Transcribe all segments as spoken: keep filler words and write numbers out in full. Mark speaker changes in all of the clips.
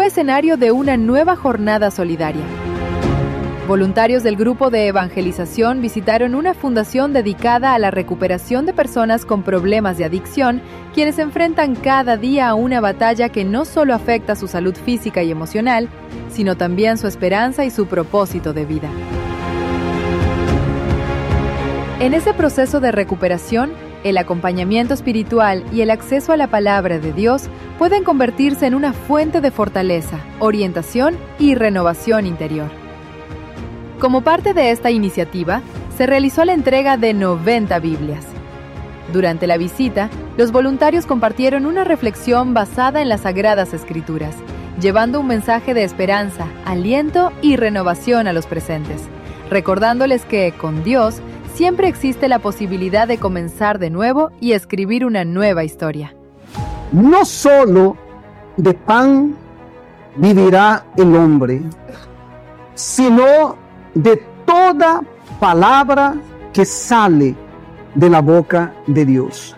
Speaker 1: fue escenario de una nueva jornada solidaria. Voluntarios del grupo de evangelización visitaron una fundación dedicada a la recuperación de personas con problemas de adicción, quienes enfrentan cada día a una batalla que no solo afecta su salud física y emocional, sino también su esperanza y su propósito de vida. En ese proceso de recuperación, el acompañamiento espiritual y el acceso a la palabra de Dios pueden convertirse en una fuente de fortaleza, orientación y renovación interior. Como parte de esta iniciativa, se realizó la entrega de noventa Biblias. Durante la visita, los voluntarios compartieron una reflexión basada en las Sagradas Escrituras, llevando un mensaje de esperanza, aliento y renovación a los presentes, recordándoles que, con Dios, siempre existe la posibilidad de comenzar de nuevo y escribir una nueva historia.
Speaker 2: No solo de pan vivirá el hombre, sino de toda palabra que sale de la boca de Dios.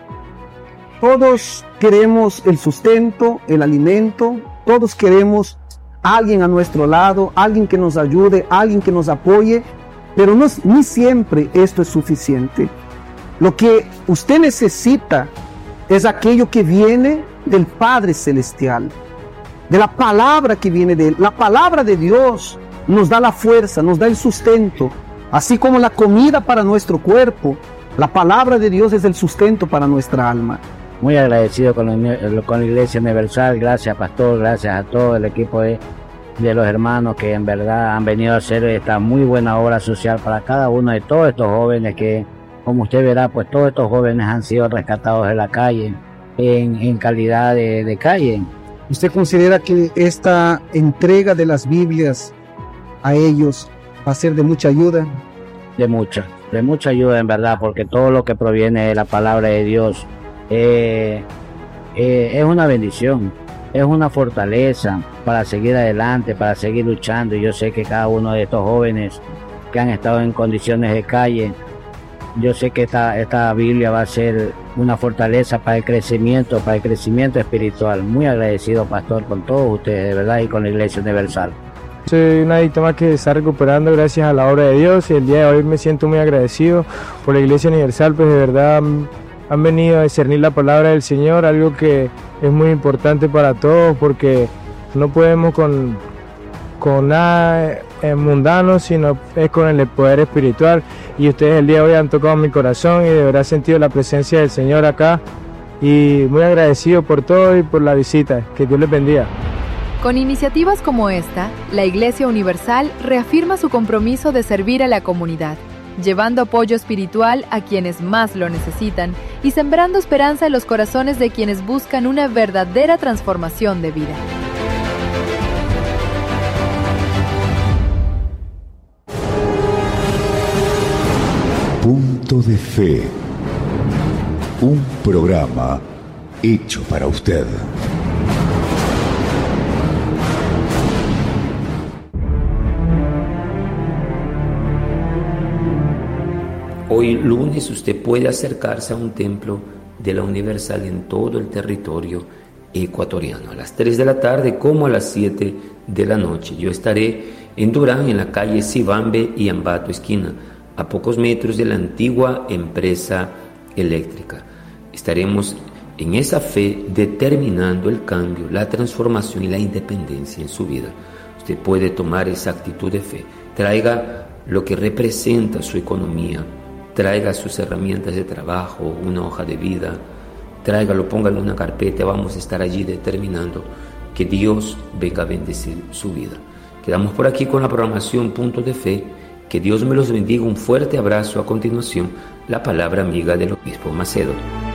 Speaker 2: Todos queremos el sustento, el alimento, todos queremos alguien a nuestro lado, alguien que nos ayude, alguien que nos apoye, pero no, ni siempre esto es suficiente. Lo que usted necesita es aquello que viene del Padre Celestial, de la palabra que viene de Él. La palabra de Dios nos da la fuerza, nos da el sustento, así como la comida para nuestro cuerpo. La palabra de Dios es el sustento para nuestra alma.
Speaker 3: Muy agradecido con la, con la Iglesia Universal. Gracias, pastor, gracias a todo el equipo de, de los hermanos que en verdad han venido a hacer esta muy buena obra social para cada uno de todos estos jóvenes que, como usted verá, pues todos estos jóvenes han sido rescatados de la calle, en, en calidad de, de calle.
Speaker 2: ¿Usted considera que esta entrega de las Biblias a ellos va a ser de mucha ayuda?
Speaker 3: De mucha, de mucha ayuda en verdad, porque todo lo que proviene de la palabra de Dios eh, eh, es una bendición, es una fortaleza para seguir adelante, para seguir luchando. Y yo sé que cada uno de estos jóvenes que han estado en condiciones de calle, yo sé que esta, esta Biblia va a ser una fortaleza para el crecimiento, para el crecimiento espiritual. Muy agradecido, pastor, con todos ustedes, de verdad, y con la Iglesia Universal.
Speaker 4: Soy un adicto más que se está recuperando gracias a la obra de Dios, y el día de hoy me siento muy agradecido por la Iglesia Universal, pues de verdad han venido a discernir la palabra del Señor, algo que es muy importante para todos, porque no podemos con, con nada mundano, sino es con el poder espiritual, y ustedes el día de hoy han tocado mi corazón y de verdad he sentido la presencia del Señor acá, y muy agradecido por todo y por la visita. Que Dios les bendiga.
Speaker 1: Con iniciativas como esta, la Iglesia Universal reafirma su compromiso de servir a la comunidad, llevando apoyo espiritual a quienes más lo necesitan y sembrando esperanza en los corazones de quienes buscan una verdadera transformación de vida.
Speaker 5: Punto de Fe, un programa hecho para usted.
Speaker 6: Hoy lunes usted puede acercarse a un templo de la Universal en todo el territorio ecuatoriano, a las tres de la tarde como a las siete de la noche. Yo estaré en Durán, en la calle Sibambe y Ambato esquina, a pocos metros de la antigua empresa eléctrica. Estaremos en esa fe determinando el cambio, la transformación y la independencia en su vida. Usted puede tomar esa actitud de fe. Traiga lo que representa su economía, traiga sus herramientas de trabajo, una hoja de vida, tráigalo, póngalo en una carpeta. Vamos a estar allí determinando que Dios venga a bendecir su vida. Quedamos por aquí con la programación Punto de Fe. Que Dios me los bendiga. Un fuerte abrazo. A continuación, la palabra amiga del obispo Macedo.